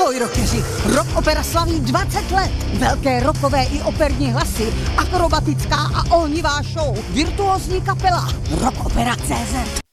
Ahoj rockeři, Rock Opera slaví 20 let. Velké rockové i operní hlasy, akrobatická a ohnivá show, virtuózní kapela, rockopera.cz.